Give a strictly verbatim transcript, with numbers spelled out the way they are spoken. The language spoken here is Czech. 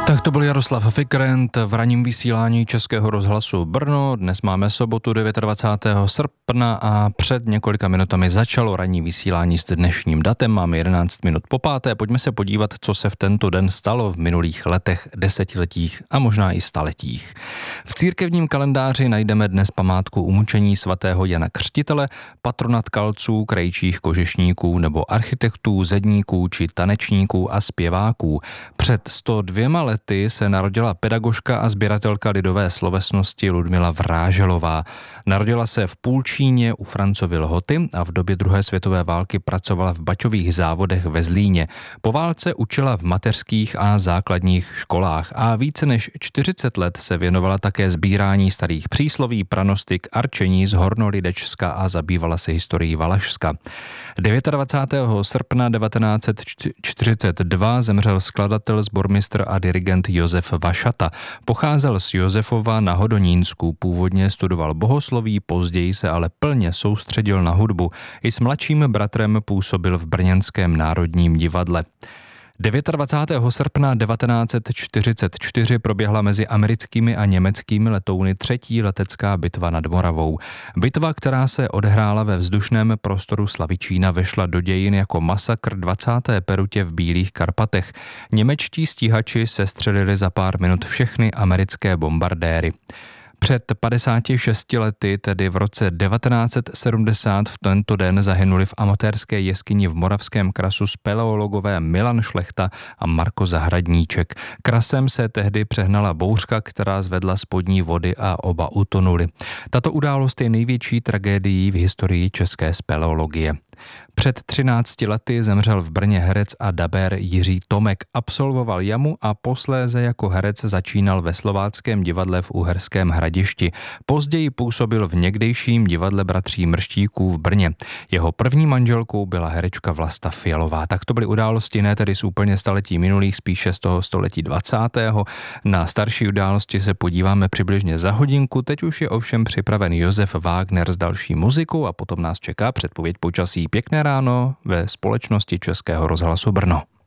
Tak to byl Jaroslav Fikrent v ranním vysílání Českého rozhlasu Brno. Dnes máme sobotu dvacátého devátého srpna a před několika minutami začalo ranní vysílání s dnešním datem. Máme jedenáct minut po páté. Pojďme se podívat, co se v tento den stalo v minulých letech, desetiletích a možná i staletích. V církevním kalendáři najdeme dnes památku umučení svatého Jana Křtitele, patronát kalců, krejčích kožešníků nebo architektů, zedníků či tanečníků a zpěváků. Před sto dvěma lety se narodila pedagožka a sběratelka lidové slovesnosti Ludmila Vráželová. Narodila se v Půlčíně u Francovy Lhoty a v době druhé světové války pracovala v baťových závodech ve Zlíně. Po válce učila v mateřských a základních školách a více než čtyřicet let se věnovala také sbírání starých přísloví, pranostik, arčení z Hornolidečska a zabývala se historií Valašska. dvacátého devátého srpna devatenáct set čtyřicet dva zemřel skladatel, sbormistr a dirigent Josef Vašata. Pocházel z Josefova na Hodonínsku, původně studoval bohosloví, později se ale plně soustředil na hudbu. I s mladším bratrem působil v brněnském Národním divadle. dvacátého devátého srpna devatenáct set čtyřicet čtyři proběhla mezi americkými a německými letouny třetí letecká bitva nad Moravou. Bitva, která se odehrála ve vzdušném prostoru Slavičína, vešla do dějin jako masakr dvacáté perutě v Bílých Karpatech. Němečtí stíhači sestřelili za pár minut všechny americké bombardéry. Před padesáti šesti lety, tedy v roce devatenáct set sedmdesát, v tento den zahynuli v amatérské jeskyni v Moravském Krasu speleologové Milan Šlechta a Marko Zahradníček. Krasem se tehdy přehnala bouřka, která zvedla spodní vody a oba utonuli. Tato událost je největší tragédií v historii české speleologie. Před třinácti lety zemřel v Brně herec a dabér Jiří Tomek. Absolvoval jamu a posléze jako herec začínal ve Slováckém divadle v Uherském Hradišti. Později působil v někdejším divadle bratří Mrštíků v Brně. Jeho první manželkou byla herečka Vlasta Fialová. Tak to byly události ne tedy z úplně staletí minulých, spíše z toho století dvacátého. Na starší události se podíváme přibližně za hodinku. Teď už je ovšem připraven Josef Wagner s další muzikou a potom nás čeká předpověď počasí. Pěkné ráno ve společnosti Českého rozhlasu Brno.